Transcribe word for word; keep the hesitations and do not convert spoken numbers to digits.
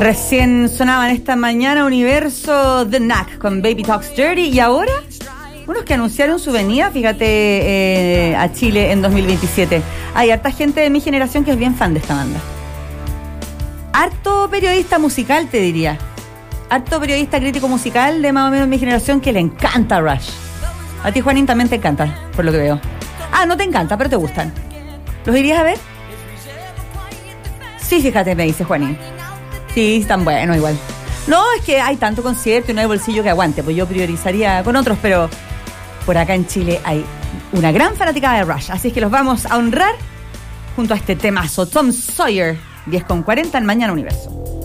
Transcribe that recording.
Recién sonaban esta mañana Universo The Knack con Baby Talks Dirty. Y ahora, unos que anunciaron su venida, fíjate, eh, a Chile en dos mil veintisiete. Hay harta gente de mi generación que es bien fan de esta banda. Harto periodista musical, te diría. Harto periodista crítico musical de más o menos mi generación que le encanta Rush. A ti, Juanín, también te encanta, por lo que veo. Ah, no te encanta, pero te gustan. ¿Los irías a ver? Sí, fíjate, me dice Juanín. Sí, están buenos igual. No, es que hay tanto concierto y no hay bolsillo que aguante, pues yo priorizaría con otros, pero por acá en Chile hay una gran fanática de Rush, así es que los vamos a honrar junto a este temazo. Tom Sawyer, diez con cuarenta en Mañana Universo.